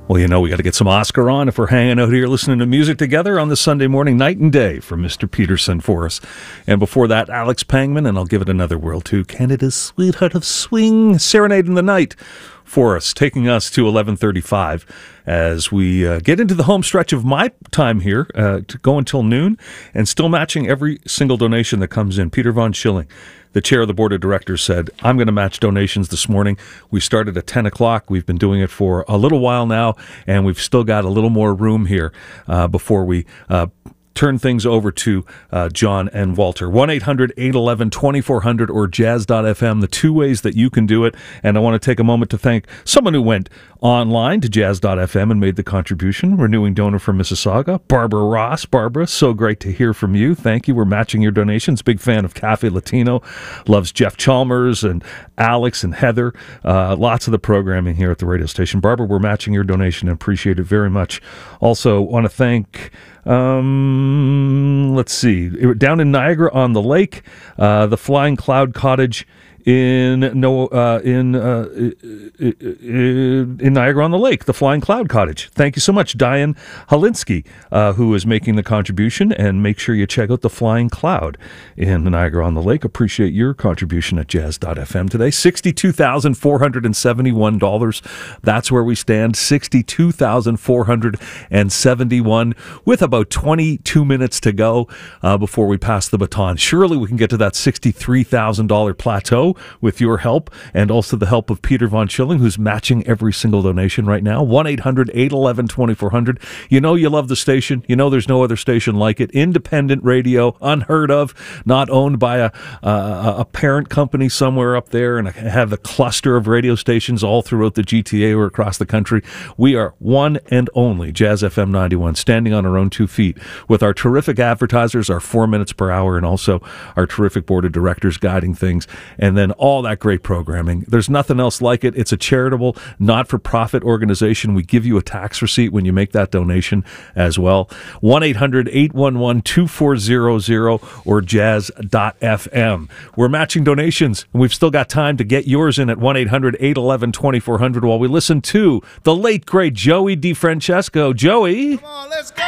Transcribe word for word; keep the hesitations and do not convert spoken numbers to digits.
Well, you know, we got to get some Oscar on if we're hanging out here listening to music together on this Sunday morning, Night and Day from Mister Peterson for us. And before that, Alex Pangman, and I'll give it another whirl too, Canada's Sweetheart of Swing, Serenade in the Night for us, taking us to eleven thirty-five as we uh, get into the home stretch of my time here uh, to go until noon and still matching every single donation that comes in. Peter Von Schilling, the chair of the board of directors, said, I'm going to match donations this morning. We started at ten o'clock. We've been doing it for a little while now, and we've still got a little more room here uh, before we uh, turn things over to uh, John and Walter. one eight hundred eight one one two four zero zero or jazz dot f m, the two ways that you can do it. And I want to take a moment to thank someone who went online to jazz dot f m and made the contribution, renewing donor from Mississauga, Barbara Ross. Barbara, so great to hear from you. Thank you. We're matching your donations. Big fan of Cafe Latino. Loves Jeff Chalmers and Alex and Heather. Uh, lots of the programming here at the radio station. Barbara, we're matching your donation and appreciate it very much. Also want to thank... Um, let's see, down in Niagara on the Lake, uh, the Flying Cloud Cottage in no uh, in uh, in Niagara on the Lake, the Flying Cloud Cottage. Thank you so much, Diane Halinsky, uh, who is making the contribution, and make sure you check out the Flying Cloud in Niagara on the Lake. Appreciate your contribution at jazz dot f m today. sixty-two thousand four hundred seventy-one dollars. That's where we stand. sixty-two thousand four hundred seventy-one dollars with about twenty-two minutes to go uh, before we pass the baton. Surely we can get to that sixty-three thousand dollars plateau with your help, and also the help of Peter Von Schilling, who's matching every single donation right now. one eight hundred eight one one two four zero zero. You know you love the station. You know there's no other station like it. Independent radio, unheard of, not owned by a, a, a parent company somewhere up there and have a cluster of radio stations all throughout the G T A or across the country. We are one and only Jazz F M ninety-one, standing on our own two feet with our terrific advertisers, our four minutes per hour, and also our terrific board of directors guiding things. And then all that great programming. There's nothing else like it. It's a charitable, not-for-profit organization. We give you a tax receipt when you make that donation as well. one eight hundred eight one one two four zero zero or jazz dot f m. We're matching donations, and we've still got time to get yours in at one eight hundred eight one one two four zero zero while we listen to the late, great Joey DeFrancesco. Joey. Come on, let's go.